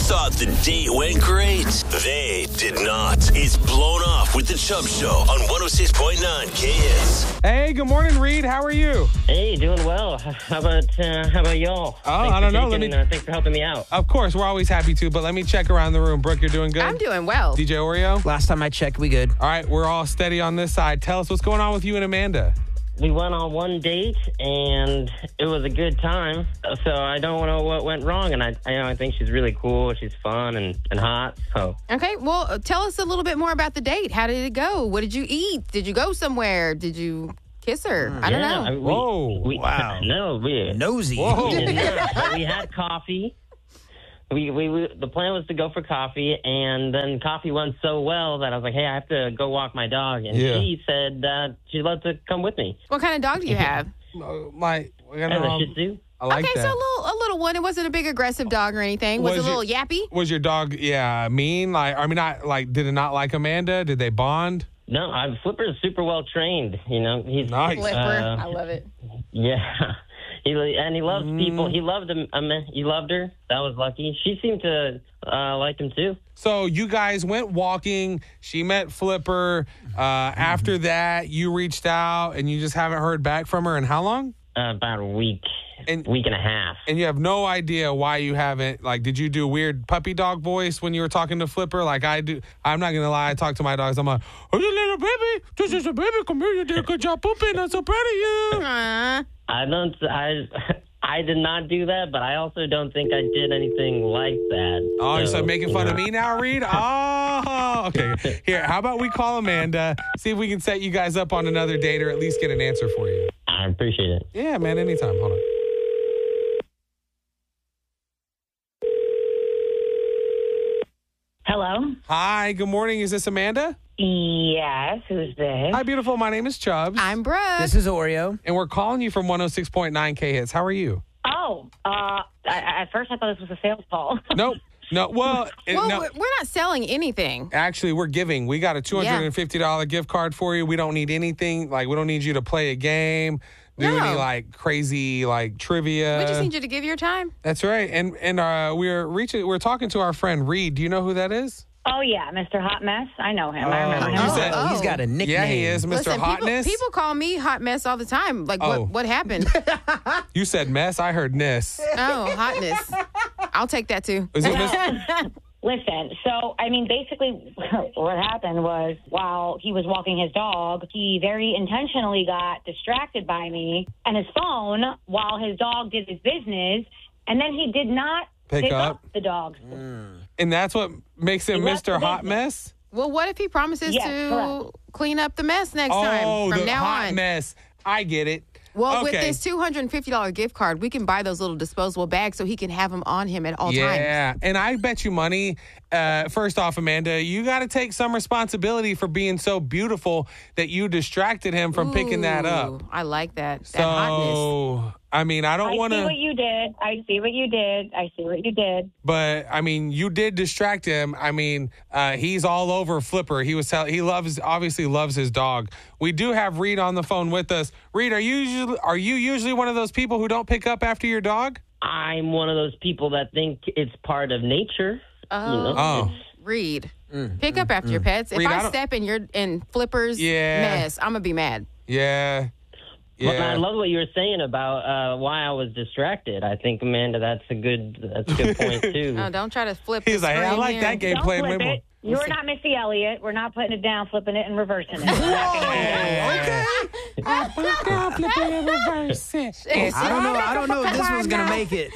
thought the date went great? They did not. It's Blown Off with the Chubb Show on 106.9 KS. Hey, good morning, Reed. How are you? Hey, doing well. How about y'all? I don't know. Thanks for helping me out. Of course, we're always happy to, but let me check around the room. Brooke, you're doing good? I'm doing well. DJ Oreo? Last time I checked, we good. All right, we're all steady on this side. Tell us what's going on with you and Amanda. We went on one date, and it was a good time. So I don't know what went wrong, and I think she's really cool. She's fun and hot. So Okay, well, tell us a little bit more about the date. How did it go? What did you eat? Did you go somewhere? Did you kiss her? I don't know. Wow. No, we Nosy. Whoa. we had coffee. We the plan was to go for coffee, and then coffee went so well that I was like, hey, I have to go walk my dog. And she said she'd love to come with me. What kind of dog do you have? I have a Shih Tzu. I like Okay, that. so a little one. It wasn't a big aggressive dog or anything. Was it a little yappy? Was your dog, mean? Did it not like Amanda? Did they bond? No, Flipper's super well trained. You know, he's Nice. Flipper. I love it. Yeah. He loves people. He loved him. He loved her. That was lucky. She seemed to like him too. So you guys went walking. She met Flipper. After that, you reached out and you just haven't heard back from her in how long? About a week and a half. And you have no idea why you haven't. Like, did you do a weird puppy dog voice when you were talking to Flipper? Like I do. I'm not gonna lie. I talk to my dogs. I'm like, "Oh, you little baby, this is a baby. Come here, you did a good job pooping. I'm so proud of you." I did not do that, but I also don't think I did anything like that. Oh, you're making fun of me now, Reed? Oh, okay. Here, how about we call Amanda, see if we can set you guys up on another date or at least get an answer for you. I appreciate it. Yeah, man, anytime. Hold on. Hello? Hi, good morning. Is this Amanda? Yes, who's this? Hi, beautiful. My name is Chubbs. I'm Brooke. This is Oreo. And we're calling you from 106.9 K-Hits. How are you? Oh, at first I thought this was a sales call. Nope. No, well, no. We're not selling anything. Actually, we're giving. We got a $250 gift card for you. We don't need anything. Like, we don't need you to play a game, do any, crazy, trivia. We just need you to give your time. That's right. And we're talking to our friend Reed. Do you know who that is? Oh, yeah, Mr. Hot Mess. I know him. I remember him. He's got a nickname. Yeah, he is, Mr. Listen, Hotness. People call me Hot Mess all the time. Like, what happened? You said mess. I heard ness. Oh, hotness. I'll take that, too. Is it Miss? Listen, so, basically what happened was while he was walking his dog, he very intentionally got distracted by me and his phone while his dog did his business, and then he did not pick up the dog. And that's what makes him Mr. Hot Mess? Well, what if he promises to clean up the mess next Oh, time from the now hot on? mess. I get it. Well, with Okay. this $250 gift card, we can buy those little disposable bags so he can have them on him at all times. Yeah, and I bet you money. First off, Amanda, you got to take some responsibility for being so beautiful that you distracted him from picking that up. Ooh, I like that. That So, hotness. I mean, I don't want I see to. what you did. I see what you did. But I mean, you did distract him. I mean, he's all over Flipper. He obviously loves his dog. We do have Reed on the phone with us. Reed, are you usually one of those people who don't pick up after your dog? I'm one of those people that think it's part of nature. Oh. Reed, pick up after your pets. If Reed, I step in Flipper's mess, I'm going to be mad. Yeah. But I love what you were saying about why I was distracted. I think, Amanda, that's a good point too. Oh, don't try to flip. He's like, hey, I like that game Don't playing flip way more. it. You're not Missy Elliott. We're not putting it down, flipping it, and reversing it. Okay. I don't know if this one's going to make it.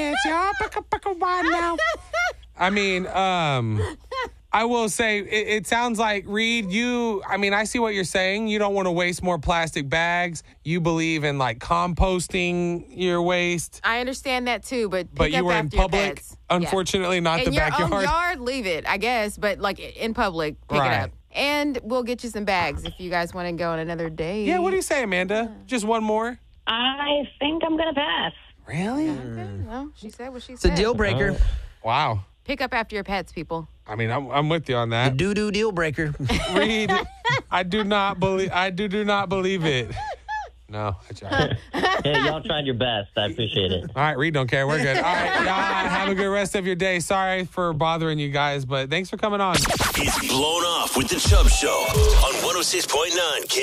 I mean, I will say it sounds like, Reed, I see what you're saying. You don't want to waste more plastic bags. You believe in composting your waste. I understand that too, but you up were in after your public, pets. unfortunately, not in the backyard. In your own yard, leave it, I guess, but in public, pick it up. And we'll get you some bags if you guys want to go on another date. Yeah, what do you say, Amanda? Just one more? I think I'm going to pass. Really? Okay, well, she said what she It's said. a deal breaker. Wow. Pick up after your pets, people. I mean, I'm with you on that. Doo-doo deal breaker. Reed, I do not believe it. No, I tried. Hey, y'all tried your best. I appreciate it. All right, Reed don't care. We're good. All right, y'all have a good rest of your day. Sorry for bothering you guys, but thanks for coming on. It's Blown Off with the Chubb Show on 106.9 K.